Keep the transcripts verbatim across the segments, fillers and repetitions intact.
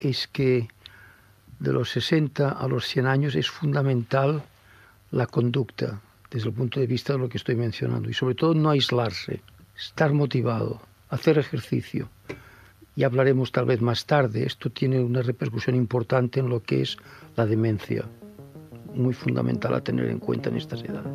es que de los sesenta a los cien años es fundamental la conducta, desde el punto de vista de lo que estoy mencionando, y sobre todo no aislarse, estar motivado, hacer ejercicio. Y hablaremos tal vez más tarde, esto tiene una repercusión importante en lo que es la demencia, muy fundamental a tener en cuenta en estas edades.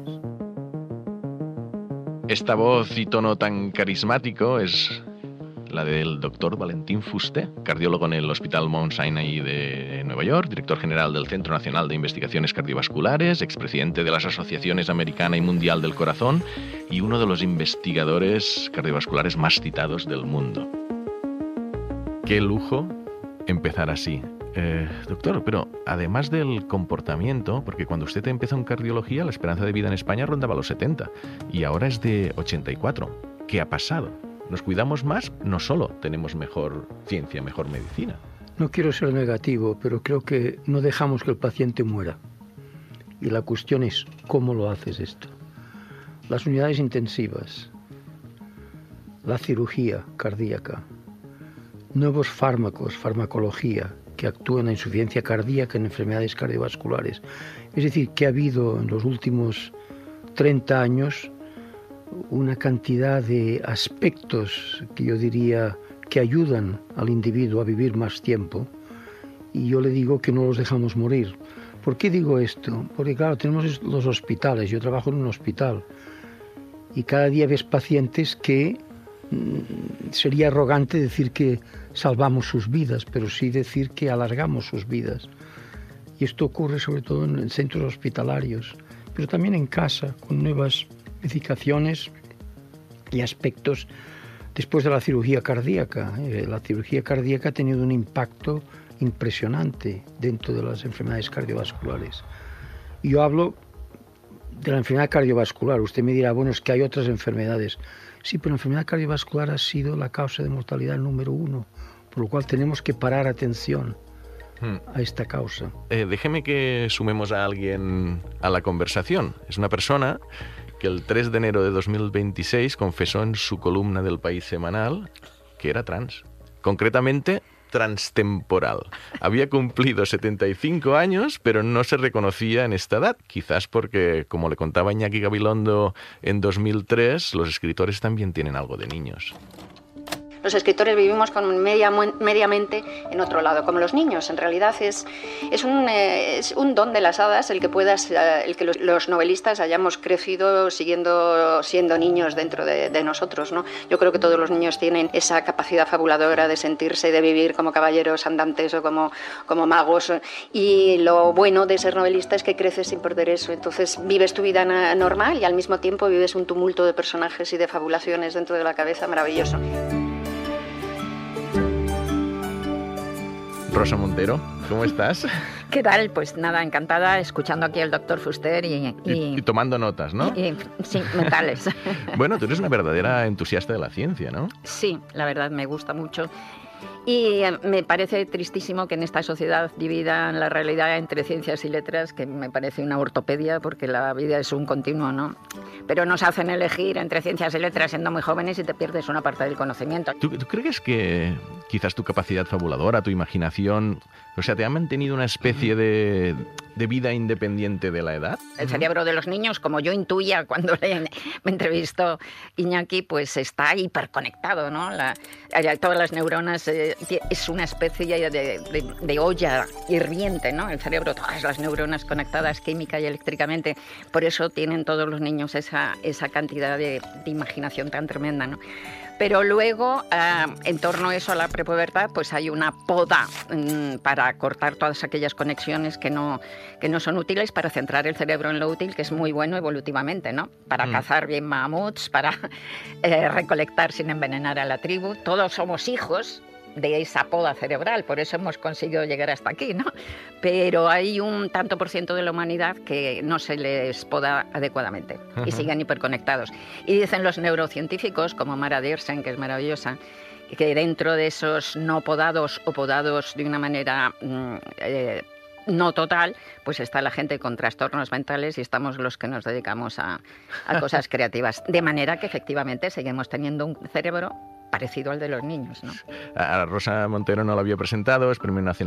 Esta voz y tono tan carismático es la del doctor Valentín Fuster, cardiólogo en el Hospital Mount Sinai de Nueva York, director general del Centro Nacional de Investigaciones Cardiovasculares, expresidente de las Asociaciones Americana y Mundial del Corazón y uno de los investigadores cardiovasculares más citados del mundo. Qué lujo empezar así. Eh, doctor, pero además del comportamiento, porque cuando usted empezó en cardiología, la esperanza de vida en España rondaba los setenta y ahora es de ochenta y cuatro. ¿Qué ha pasado? ¿Nos cuidamos más? No solo tenemos mejor ciencia, mejor medicina. No quiero ser negativo, pero creo que no dejamos que el paciente muera. Y la cuestión es, ¿cómo lo haces esto? Las unidades intensivas, la cirugía cardíaca, nuevos fármacos, farmacología, que actúan en insuficiencia cardíaca, en enfermedades cardiovasculares. Es decir, que ha habido en los últimos treinta años una cantidad de aspectos que yo diría que ayudan al individuo a vivir más tiempo, y yo le digo que no los dejamos morir. ¿Por qué digo esto? Porque claro, tenemos los hospitales, yo trabajo en un hospital, y cada día ves pacientes que mmm, sería arrogante decir que salvamos sus vidas, pero sí decir que alargamos sus vidas. Y esto ocurre sobre todo en centros hospitalarios, pero también en casa, con nuevas medicaciones y aspectos después de la cirugía cardíaca. La cirugía cardíaca ha tenido un impacto impresionante dentro de las enfermedades cardiovasculares. Y yo hablo de la enfermedad cardiovascular. Usted me dirá, bueno, es que hay otras enfermedades. Sí, pero la enfermedad cardiovascular ha sido la causa de mortalidad número uno, por lo cual tenemos que parar atención hmm. a esta causa. Eh, déjeme que sumemos a alguien a la conversación. Es una persona que el tres de enero de dos mil veintiséis confesó en su columna del País Semanal que era trans. Concretamente, transtemporal. Había cumplido setenta y cinco años, pero no se reconocía en esta edad. Quizás porque, como le contaba Iñaki Gabilondo en dos mil tres, los escritores también tienen algo de niños. Los escritores vivimos con media, mediamente en otro lado, como los niños. En realidad es, es, un, eh, es un don de las hadas el que, puedas, eh, el que los, los novelistas hayamos crecido siguiendo, siendo niños dentro de, de nosotros, ¿no? Yo creo que todos los niños tienen esa capacidad fabuladora de sentirse y de vivir como caballeros andantes o como, como magos. Y lo bueno de ser novelista es que creces sin perder eso. Entonces vives tu vida na- normal y al mismo tiempo vives un tumulto de personajes y de fabulaciones dentro de la cabeza maravilloso. Rosa Montero, ¿cómo estás? ¿Qué tal? Pues nada, encantada, escuchando aquí al doctor Fuster y... Y, y, y tomando notas, ¿no? Y, y, sí, mentales. Bueno, tú eres una verdadera entusiasta de la ciencia, ¿no? Sí, la verdad, me gusta mucho. Y me parece tristísimo que en esta sociedad dividan la realidad entre ciencias y letras, que me parece una ortopedia, porque la vida es un continuo, ¿no? Pero nos hacen elegir entre ciencias y letras siendo muy jóvenes y te pierdes una parte del conocimiento. ¿Tú, tú crees que quizás tu capacidad fabuladora, tu imaginación, o sea, te ha mantenido una especie de, de vida independiente de la edad? El cerebro de los niños, como yo intuía cuando le, me entrevistó Iñaki, pues está hiperconectado, ¿no? La, todas las neuronas... Eh, es una especie de, de, de olla hirviente, ¿no? El cerebro, todas las neuronas conectadas química y eléctricamente. Por eso tienen todos los niños esa, esa cantidad de, de imaginación tan tremenda, ¿no? Pero luego, eh, en torno a eso, a la prepubertad, pues hay una poda mmm, para cortar todas aquellas conexiones que no, que no son útiles, para centrar el cerebro en lo útil, que es muy bueno evolutivamente, ¿no? Para mm. cazar bien mamuts, para eh, recolectar sin envenenar a la tribu. Todos somos hijos de esa poda cerebral, por eso hemos conseguido llegar hasta aquí, ¿no? Pero hay un tanto por ciento de la humanidad que no se les poda adecuadamente y siguen hiperconectados. Y dicen los neurocientíficos, como Mara Diersen, que es maravillosa, que dentro de esos no podados o podados de una manera eh, no total, pues está la gente con trastornos mentales y estamos los que nos dedicamos a, a cosas creativas. De manera que efectivamente seguimos teniendo un cerebro parecido al de los niños, ¿no? A Rosa Montero no lo había presentado, es Premio Nacional